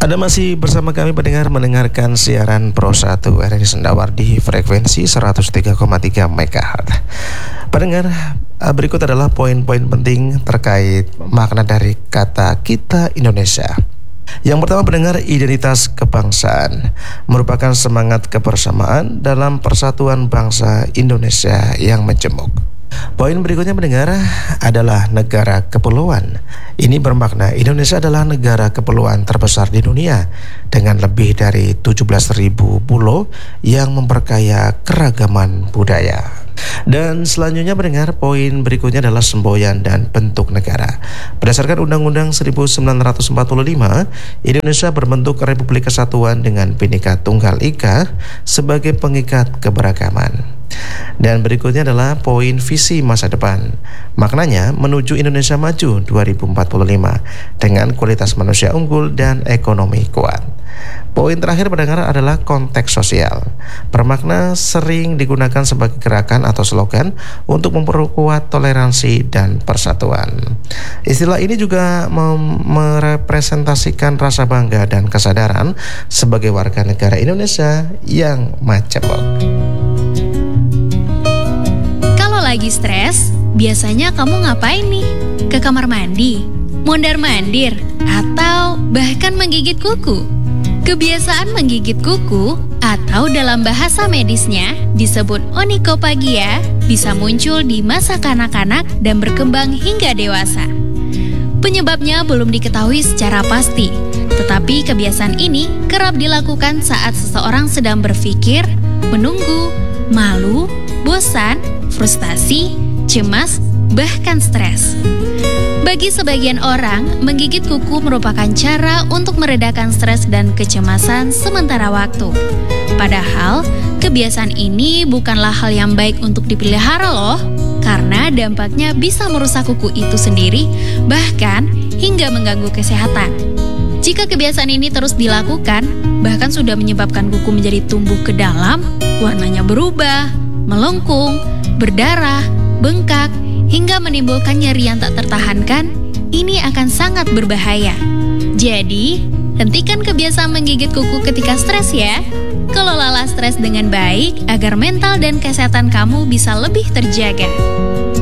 Anda masih bersama kami mendengarkan siaran Pro 1 RRI Sendawar di frekuensi 103,3 MHz. Pendengar, berikut adalah poin-poin penting terkait makna dari kata kita Indonesia. Yang pertama, pendengar, identitas kebangsaan merupakan semangat kebersamaan dalam persatuan bangsa Indonesia yang majemuk. Poin berikutnya, pendengar, adalah negara kepulauan. Ini bermakna Indonesia adalah negara kepulauan terbesar di dunia dengan lebih dari 17.000 pulau yang memperkaya keragaman budaya. Dan selanjutnya, pendengar, poin berikutnya adalah semboyan dan bentuk negara. Berdasarkan Undang-Undang 1945, Indonesia berbentuk Republik Kesatuan dengan Bhinneka Tunggal Ika sebagai pengikat keberagaman. Dan berikutnya adalah poin visi masa depan. Maknanya menuju Indonesia maju 2045 dengan kualitas manusia unggul dan ekonomi kuat. Poin terakhir, pendengar, adalah konteks sosial. Bermakna sering digunakan sebagai gerakan atau slogan untuk memperkuat toleransi dan persatuan. Istilah ini juga merepresentasikan rasa bangga dan kesadaran sebagai warga negara Indonesia yang majemuk. Kalau lagi stres, biasanya kamu ngapain nih? Ke kamar mandi, mondar-mandir, atau bahkan menggigit kuku? Kebiasaan menggigit kuku atau dalam bahasa medisnya disebut onychopagia bisa muncul di masa kanak-kanak dan berkembang hingga dewasa. Penyebabnya belum diketahui secara pasti, tetapi kebiasaan ini kerap dilakukan saat seseorang sedang berpikir, menunggu, malu, bosan, frustasi, cemas, bahkan stres. Bagi sebagian orang, menggigit kuku merupakan cara untuk meredakan stres dan kecemasan sementara waktu. Padahal, kebiasaan ini bukanlah hal yang baik untuk dipelihara loh, karena dampaknya bisa merusak kuku itu sendiri, bahkan hingga mengganggu kesehatan. Jika kebiasaan ini terus dilakukan, bahkan sudah menyebabkan kuku menjadi tumbuh ke dalam, warnanya berubah, melengkung, berdarah, bengkak, hingga menimbulkan nyeri yang tak tertahankan, ini akan sangat berbahaya. Jadi, hentikan kebiasaan menggigit kuku ketika stres ya. Kelolalah stres dengan baik agar mental dan kesehatan kamu bisa lebih terjaga.